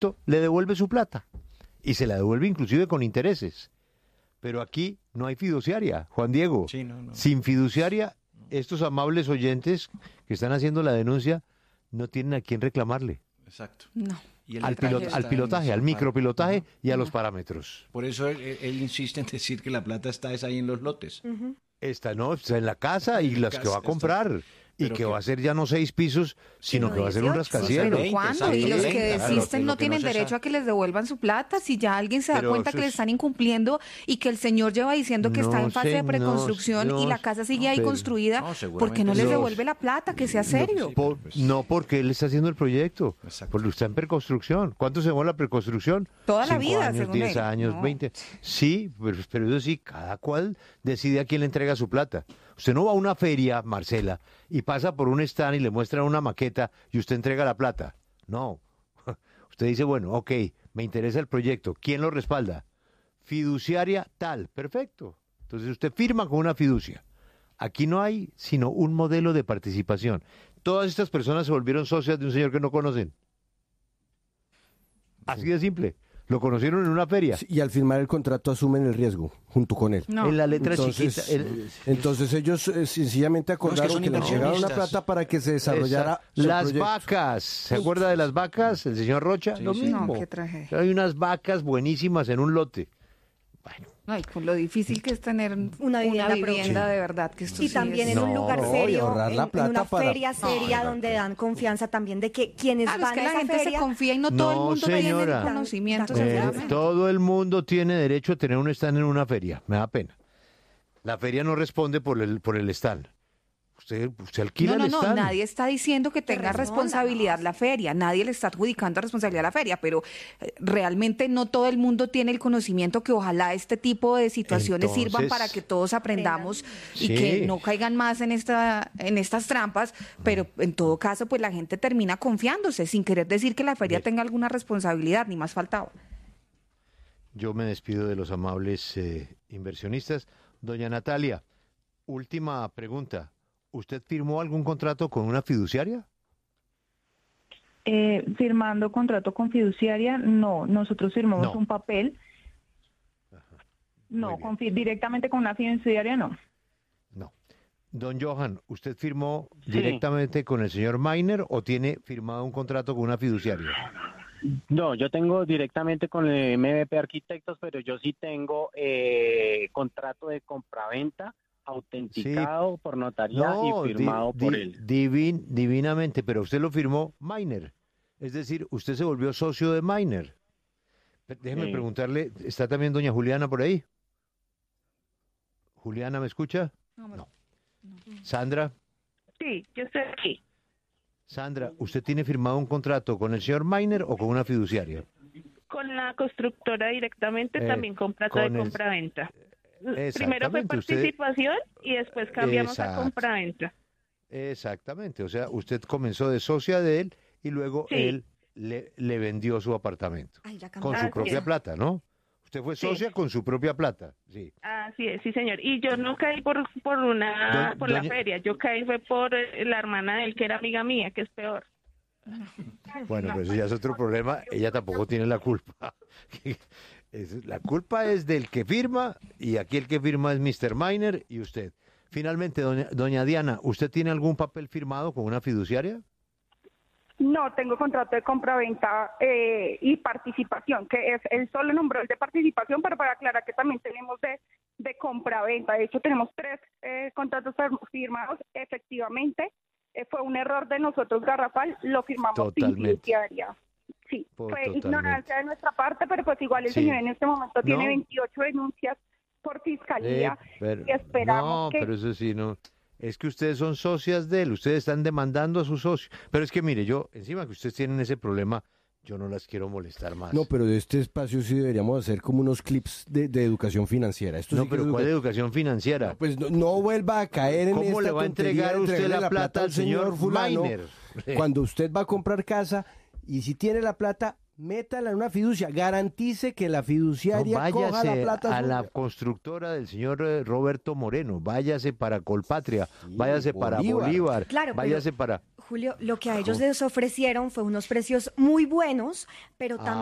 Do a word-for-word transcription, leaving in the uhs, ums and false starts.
proyecto, le devuelve su plata. Y se la devuelve inclusive con intereses. Pero aquí no hay fiduciaria, Juan Diego. Sí, no, no. Sin fiduciaria, estos amables oyentes que están haciendo la denuncia no tienen a quién reclamarle. Exacto. No. Y el Al, detalle pilot- está al en pilotaje, esa al parte. micropilotaje Ajá. y a los parámetros. Por eso él, él- él insiste en decir que la plata está es ahí en los lotes. Esta no, está en la casa y las que va a Casa, comprar. Y pero que que- va a ser ya no seis pisos, sino Sino que va a ser un dieciocho. rascacielos. ¿Pero veinte, cuándo? exacto, Y los que treinta, claro, desisten lo no que tienen no se derecho sabe. a que les devuelvan su plata. Si ya alguien se da Pero cuenta eso que le es- están incumpliendo y que el señor lleva diciendo que está No, en fase de señor, preconstrucción y la no, casa sigue no, ahí pero- construida, No, ¿por seguramente qué no les no. devuelve la plata? Que sea serio. sí. Por- pues- no porque él está haciendo el proyecto, Exacto. porque está en preconstrucción. ¿Cuánto se demora la preconstrucción? Toda la Cinco vida, años, según diez él. años, No. veinte. Sí, pero, pero eso sí, cada cual decide a quién le entrega su plata. Usted no va a una feria, Marcela, y pasa por un stand y le muestran una maqueta y usted entrega la plata. No. Usted dice, bueno, ok, me interesa el proyecto. ¿Quién lo respalda? Fiduciaria tal. Perfecto. Entonces usted firma con una fiducia. Aquí no hay sino un modelo de participación. Todas estas personas se volvieron socias de un señor que no conocen. Así de simple. Lo conocieron en una feria. Y al firmar el contrato asumen el riesgo junto con él. No. En la letra Entonces, chiquita. el- entonces ellos eh, sencillamente acordaron son que, le entregaron la inversionistas. plata para que se desarrollara Esa- el las proyecto. vacas. ¿Se acuerda de las vacas? El señor Rocha. Sí, Lo sí. mismo. No, qué tragedia. Hay unas vacas buenísimas en un lote. Bueno, Ay, con lo difícil que es tener Una vivienda propia. de verdad. Que esto Y sí también es- en un No, lugar y serio, ahorrar en, la en plata una para- feria seria No, donde dan confianza también de que quienes Claro, es van que a la esa gente se feria... confía y no, todo el No, mundo tiene señora. el conocimiento. Eh, Eh, seguramente. todo el mundo tiene derecho a tener un stand en una feria. Me da pena. La feria no responde por el, por el stand. Usted, usted alquila No, no, el no, stand. nadie está diciendo que tenga responda, responsabilidad no. la feria, nadie le está adjudicando responsabilidad a la feria, pero eh, realmente no todo el mundo tiene el conocimiento que ojalá este tipo de situaciones sirvan Entonces- para que todos aprendamos y Sí. que no caigan más en esta en estas trampas, pero en todo caso pues la gente termina confiándose sin querer decir que la feria Ve. tenga alguna responsabilidad, ni más faltaba. Yo me despido de los amables eh, inversionistas. Doña Natalia, última pregunta. ¿Usted firmó algún contrato con una fiduciaria? Eh, firmando contrato con fiduciaria, no, nosotros firmamos No. un papel. Muy No, bien. con fi- directamente con una fiduciaria no. No. Don Johan, ¿usted firmó Sí. directamente con el señor Miner o tiene firmado un contrato con una fiduciaria? No, yo tengo directamente con el M V P Arquitectos, pero yo sí tengo eh, contrato de compraventa autenticado por notaría y di- firmado por di- él. divin- divinamente, pero usted lo firmó Miner. Es decir, usted se volvió socio de Miner. Pe- Déjeme Sí. preguntarle, ¿está también doña Juliana por ahí? Juliana, ¿me escucha? No. Sandra, Sí, yo estoy aquí. Sandra, ¿usted tiene firmado un contrato con el señor Miner o con una fiduciaria? Con la constructora directamente, Eh, también contrato con de el- compra-venta. Primero fue Exactamente, usted- participación y después cambiamos a Exacto. compra-venta. Exactamente, o sea, usted comenzó de socia de él y luego Sí. él le, le vendió su apartamento Ay, ya con cambió. su Así propia es. plata, ¿no? Usted fue Sí. socia con su propia plata, sí. Así es, sí señor. Y yo no caí por por una Do- por la doña- feria, yo caí fue por eh, la hermana de él que era amiga mía, que es peor. Bueno, pero eso ya es otro problema, ella tampoco tiene la culpa. Es- la culpa es del que firma y aquí el que firma es mister Miner y usted. Finalmente, doña, doña Diana, ¿usted tiene algún papel firmado con una fiduciaria? No, tengo contrato de compraventa eh, y participación, que es el solo nombró el de participación, pero para aclarar que también tenemos de, de compraventa. De hecho, tenemos tres eh, contratos fir- firmados. Efectivamente, eh, fue un error de nosotros garrafal, lo firmamos sin Totalmente. fiduciaria. Sí, Por- fue totalmente. ignorancia de nuestra parte, pero pues igual el Sí. señor en este momento tiene No. veintiocho denuncias por fiscalía Eh, pero- y esperamos no, que... pero eso sí, no. Es que ustedes son socias de él, ustedes están demandando a su socio. Pero es que mire, yo, encima que ustedes tienen ese problema, yo no las quiero molestar más. No, pero de este espacio sí deberíamos hacer como unos clips de, de educación financiera. Esto No, sí que pero es ¿cuál educa- educación financiera? Pues no, no vuelva a caer en ¿Cómo esta le va a tontería entregar de usted entregarle la plata al señor fulano Miner? cuando usted va a comprar casa y si tiene la plata, métala en una fiducia, garantice que la No, fiduciaria coja la váyase plata a la suya. constructora del señor eh, Roberto Moreno, váyase para Colpatria, váyase para Bolívar. Bolívar, Claro, pero- váyase para... Julio, lo que a ellos les ofrecieron fue unos precios muy buenos, pero también